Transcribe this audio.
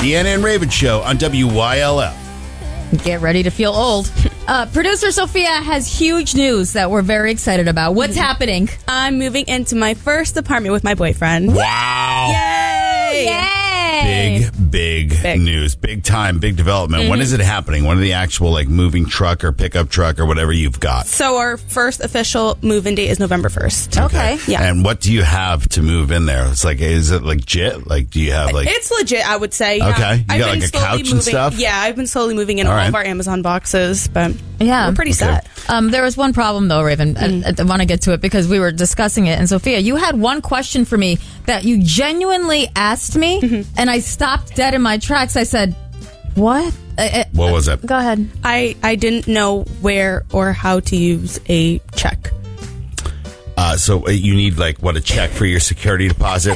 Deanna and Raven Show on WYLF. Get ready to feel old. Producer Sophia has huge news that we're very excited about. What's happening? I'm moving into my first apartment with my boyfriend. Wow. Yay! Yay! Big news. Big time, big development. When is it happening? When are the actual moving truck or pickup truck or whatever you've got? So our first official move-in date is November 1st. Okay. Yeah. And what do you have to move in there? It's is it legit? Do you have It's legit, I would say. Yeah. Okay. You I've got been a slowly couch and stuff? Yeah, I've been slowly moving in All all right. of our Amazon boxes, but Yeah. we're pretty set. There was one problem, though, Raven. I want to get to it because we were discussing it. And Sophia, you had one question for me that you genuinely asked me, and I stopped dead in my tracks. I said, what? What was it? Go ahead. I didn't know where or how to use a check. So you need a check for your security deposit?